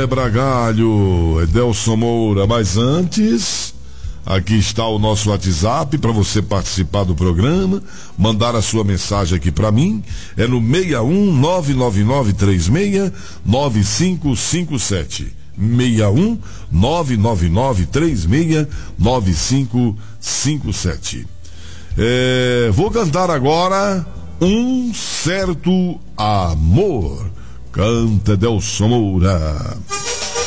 Bragalho, Edelson Moura, mas antes, aqui está o nosso WhatsApp para você participar do programa, mandar a sua mensagem aqui para mim, é no 61-99936-9557. 61-99936-9557. Vou cantar agora Um Certo Amor. Canta Edelson Moura.